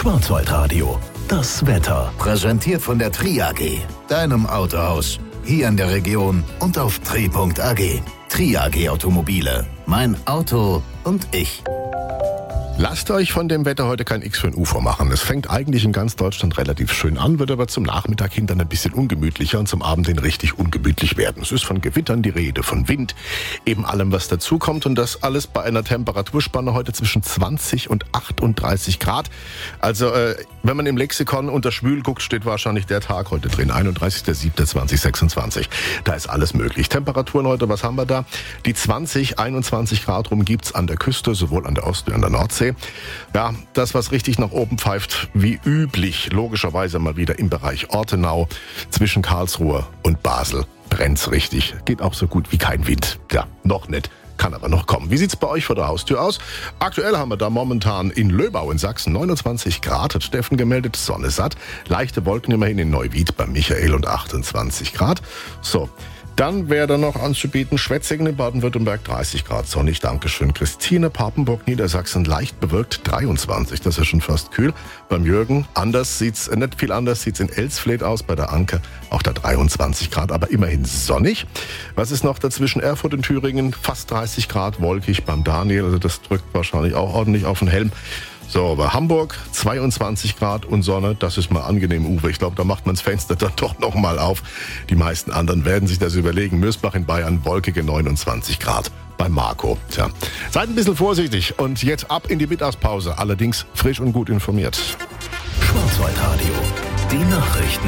Schwarzwaldradio, das Wetter. Präsentiert von der Tri AG, deinem Autohaus. Hier in der Region und auf tri.ag. Tri AG Automobile. Mein Auto und ich. Lasst euch von dem Wetter heute kein X für ein U vormachen. Es fängt eigentlich in ganz Deutschland relativ schön an, wird aber zum Nachmittag hin dann ein bisschen ungemütlicher und zum Abend hin richtig ungemütlich werden. Es ist von Gewittern die Rede, von Wind, eben allem, was dazukommt. Und das alles bei einer Temperaturspanne heute zwischen 20 und 38 Grad. Also, wenn man im Lexikon unter schwül guckt, steht wahrscheinlich der Tag heute drin, 31.07.2026. Da ist alles möglich. Temperaturen heute, was haben wir da? Die 20, 21 Grad rum gibt's an der Küste, sowohl an der Ost- wie an der Nordsee. Ja, das, was richtig nach oben pfeift, wie üblich, logischerweise mal wieder im Bereich Ortenau, zwischen Karlsruhe und Basel. Brennt's richtig. Geht auch so gut wie kein Wind. Ja, noch nicht. Kann aber noch kommen. Wie sieht's bei euch vor der Haustür aus? Aktuell haben wir da momentan in Löbau in Sachsen 29 Grad, hat Steffen gemeldet, Sonne satt. Leichte Wolken immerhin in Neuwied bei Michael und 28 Grad. So. Dann wäre da noch anzubieten, Schwetzingen in Baden-Württemberg 30 Grad sonnig, Dankeschön. Christine, Papenburg, Niedersachsen leicht bewölkt 23, das ist schon fast kühl. Beim Jürgen nicht viel anders sieht's in Elsfleth aus, bei der Anke auch da 23 Grad, aber immerhin sonnig. Was ist noch dazwischen? Erfurt in Thüringen fast 30 Grad, wolkig beim Daniel, also das drückt wahrscheinlich auch ordentlich auf den Helm. So, bei Hamburg 22 Grad und Sonne, das ist mal angenehm, Uwe. Ich glaube, da macht man das Fenster dann doch noch mal auf. Die meisten anderen werden sich das überlegen. Mösbach in Bayern, wolkige 29 Grad bei Marco. Tja, seid ein bisschen vorsichtig und jetzt ab in die Mittagspause. Allerdings frisch und gut informiert. Schwarzwaldradio, die Nachrichten.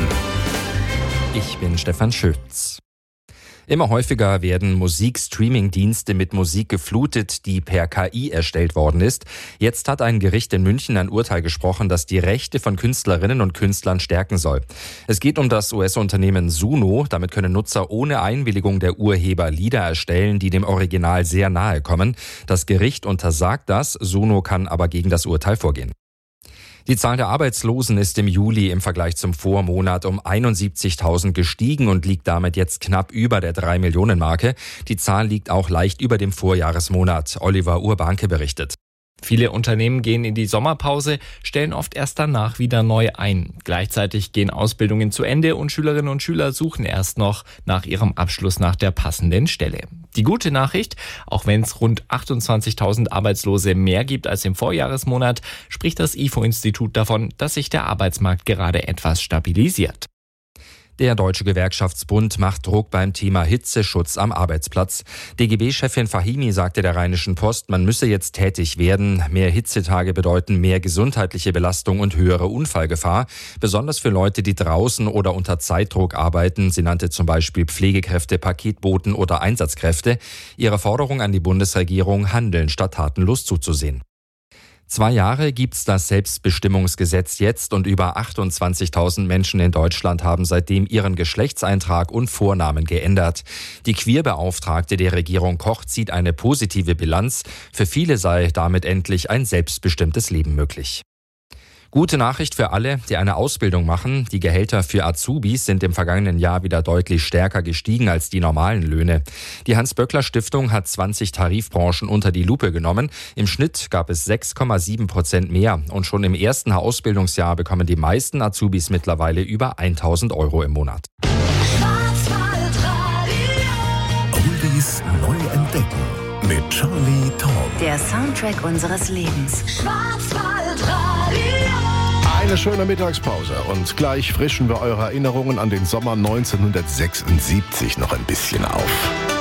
Ich bin Stefan Schütz. Immer häufiger werden Musikstreaming-Dienste mit Musik geflutet, die per KI erstellt worden ist. Jetzt hat ein Gericht in München ein Urteil gesprochen, das die Rechte von Künstlerinnen und Künstlern stärken soll. Es geht um das US-Unternehmen Suno. Damit können Nutzer ohne Einwilligung der Urheber Lieder erstellen, die dem Original sehr nahe kommen. Das Gericht untersagt das. Suno kann aber gegen das Urteil vorgehen. Die Zahl der Arbeitslosen ist im Juli im Vergleich zum Vormonat um 71.000 gestiegen und liegt damit jetzt knapp über der 3-Millionen-Marke. Die Zahl liegt auch leicht über dem Vorjahresmonat. Oliver Urbanke berichtet. Viele Unternehmen gehen in die Sommerpause, stellen oft erst danach wieder neu ein. Gleichzeitig gehen Ausbildungen zu Ende und Schülerinnen und Schüler suchen erst noch nach ihrem Abschluss nach der passenden Stelle. Die gute Nachricht, auch wenn es rund 28.000 Arbeitslose mehr gibt als im Vorjahresmonat, spricht das IFO-Institut davon, dass sich der Arbeitsmarkt gerade etwas stabilisiert. Der Deutsche Gewerkschaftsbund macht Druck beim Thema Hitzeschutz am Arbeitsplatz. DGB-Chefin Fahimi sagte der Rheinischen Post, man müsse jetzt tätig werden. Mehr Hitzetage bedeuten mehr gesundheitliche Belastung und höhere Unfallgefahr. Besonders für Leute, die draußen oder unter Zeitdruck arbeiten. Sie nannte zum Beispiel Pflegekräfte, Paketboten oder Einsatzkräfte. Ihre Forderung an die Bundesregierung, handeln statt tatenlos zuzusehen. 2 Jahre gibt's das Selbstbestimmungsgesetz jetzt und über 28.000 Menschen in Deutschland haben seitdem ihren Geschlechtseintrag und Vornamen geändert. Die Queerbeauftragte der Regierung Koch zieht eine positive Bilanz. Für viele sei damit endlich ein selbstbestimmtes Leben möglich. Gute Nachricht für alle, die eine Ausbildung machen. Die Gehälter für Azubis sind im vergangenen Jahr wieder deutlich stärker gestiegen als die normalen Löhne. Die Hans-Böckler-Stiftung hat 20 Tarifbranchen unter die Lupe genommen. Im Schnitt gab es 6,7% mehr. Und schon im ersten Ausbildungsjahr bekommen die meisten Azubis mittlerweile über 1.000 € im Monat. Oldies neu entdecken mit Charlie Tom. Der Soundtrack unseres Lebens. Eine schöne Mittagspause und gleich frischen wir eure Erinnerungen an den Sommer 1976 noch ein bisschen auf.